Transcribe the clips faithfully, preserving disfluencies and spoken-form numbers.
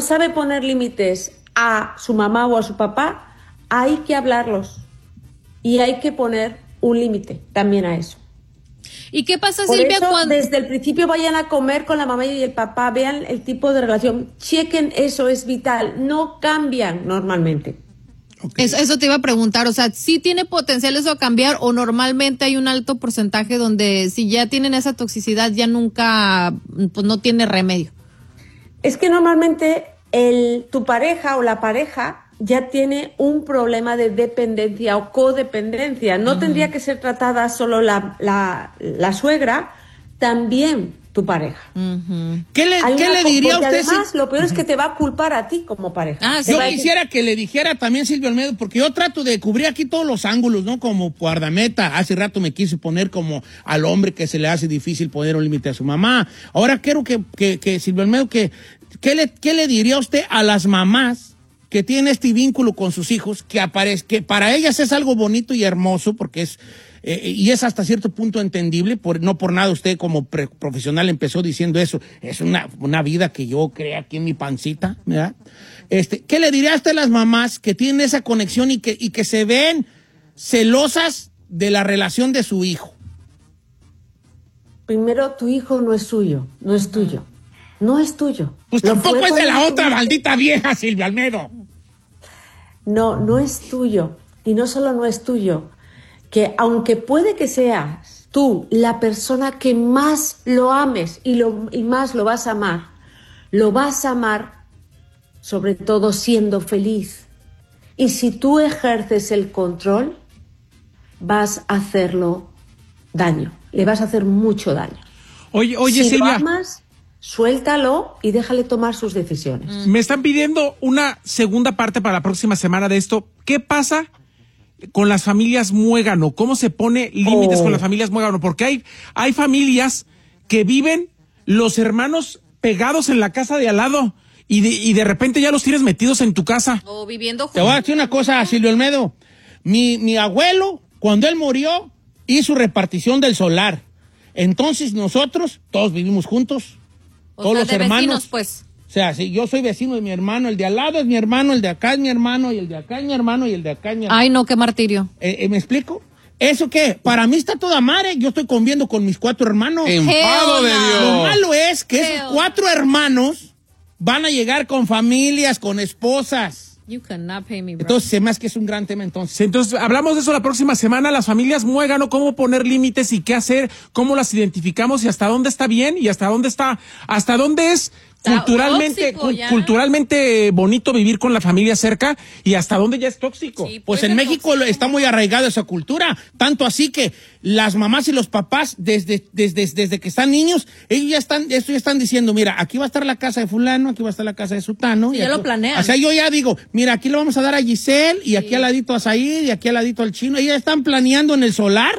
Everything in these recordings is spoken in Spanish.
sabe poner límites a su mamá o a su papá, hay que hablarlos y hay que poner un límite también a eso. ¿Y qué pasa, Por Silvia, eso, cuando desde el principio vayan a comer con la mamá y el papá, vean el tipo de relación, chequen, eso es vital, no cambian normalmente. Okay. Eso, eso te iba a preguntar, o sea, ¿sí tiene potencial eso a cambiar o normalmente hay un alto porcentaje donde si ya tienen esa toxicidad ya nunca, pues no tiene remedio? Es que normalmente el, tu pareja o la pareja ya tiene un problema de dependencia o codependencia. No uh-huh. tendría que ser tratada solo la, la, la suegra, también tu pareja. Uh-huh. ¿Qué le, ¿qué le diría a usted? Además, si... lo peor uh-huh. es que te va a culpar a ti como pareja. Ah, yo quisiera decir... que le dijera también Silvia Olmedo, porque yo trato de cubrir aquí todos los ángulos, ¿no? Como guardameta. Hace rato me quise poner como al hombre que se le hace difícil poner un límite a su mamá. Ahora quiero que, que, que Silvia Olmedo, que, ¿qué le, qué le diría a usted a las mamás que tienen este vínculo con sus hijos, que aparece, que para ellas es algo bonito y hermoso, porque es, eh, y es hasta cierto punto entendible, por, no por nada usted como pre- profesional empezó diciendo eso, es una, una vida que yo creé aquí en mi pancita, ¿verdad? Este, ¿qué le diría a usted a las mamás que tienen esa conexión y que, y que se ven celosas de la relación de su hijo? Primero, tu hijo no es suyo, no es tuyo. No es tuyo. Pues tampoco es de la otra maldita vieja, Silvia Olmedo. No, no es tuyo. Y no solo no es tuyo, que aunque puede que seas tú la persona que más lo ames y, lo, y más lo vas a amar, lo vas a amar sobre todo siendo feliz. Y si tú ejerces el control, vas a hacerlo daño. Le vas a hacer mucho daño. Oye, oye, si Silvia. Lo amas, suéltalo y déjale tomar sus decisiones. Me están pidiendo una segunda parte para la próxima semana de esto. ¿Qué pasa con las familias muégano? ¿Cómo se pone límites oh. con las familias muégano? Porque hay, hay familias que viven los hermanos pegados en la casa de al lado y de, y de repente ya los tienes metidos en tu casa. O viviendo juntos. Te voy a decir una cosa, Silvio Olmedo. Mi, mi abuelo, cuando él murió, hizo repartición del solar. Entonces nosotros todos vivimos juntos. O Todos sea, los de hermanos, vecinos, pues. O sea, si yo soy vecino de mi hermano, el de al lado es mi hermano, el de acá es mi hermano, y el de acá es mi hermano, y el de acá es mi hermano. Ay, no, qué martirio. Eh, eh, ¿Me explico? ¿Eso qué? Para mí está toda madre. Yo estoy conviviendo con mis cuatro hermanos. ¡Enfado de Dios! Lo malo es que Hell. esos cuatro hermanos van a llegar con familias, con esposas. You cannot pay me, bro. Entonces, se me hace que es un gran tema, entonces. Entonces, hablamos de eso la próxima semana, las familias muégano, cómo poner límites y qué hacer, cómo las identificamos y hasta dónde está bien y hasta dónde está, hasta dónde es culturalmente, tóxico, cu- culturalmente bonito vivir con la familia cerca y hasta dónde ya es tóxico. Sí, Pues en México tóxico. Está muy arraigada esa cultura, tanto así que las mamás y los papás, desde, desde, desde que están niños, ellos ya están, esto ya están diciendo, mira, aquí va a estar la casa de fulano, aquí va a estar la casa de sutano. Sí, y ya aquí, lo planean. O sea, yo ya digo, mira, aquí lo vamos a dar a Giselle, y sí. aquí al ladito a Said, y aquí al ladito al chino. Ellos ya están planeando en el solar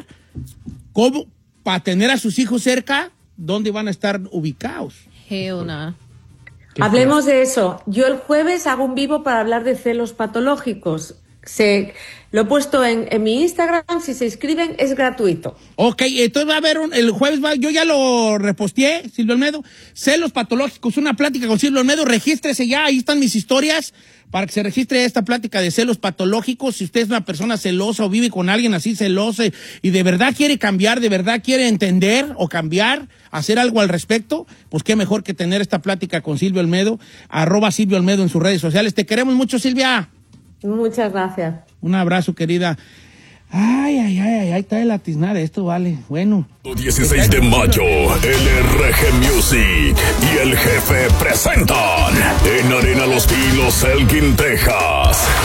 cómo, para tener a sus hijos cerca, dónde van a estar ubicados. Hell nah. Hablemos de eso. Yo el jueves hago un vivo para hablar de celos patológicos. Se, lo he puesto en, en mi Instagram. Si se inscriben, es gratuito. Ok, entonces va a haber un, el jueves, va, yo ya lo reposteé, Silvio Olmedo. Celos patológicos, una plática con Silvio Olmedo. Regístrese ya, ahí están mis historias para que se registre esta plática de celos patológicos. Si usted es una persona celosa o vive con alguien así celoso y, y de verdad quiere cambiar, de verdad quiere entender o cambiar, hacer algo al respecto, pues qué mejor que tener esta plática con Silvio Olmedo, arroba Silvio Olmedo en sus redes sociales. Te queremos mucho, Silvia. Muchas gracias. Un abrazo, querida. Ay, ay, ay, ay, ay, está de latiznar esto, vale. Bueno. dieciséis de mayo, el R G Music y el Jefe presentan en Arena Los Pinos, Elgin, Texas,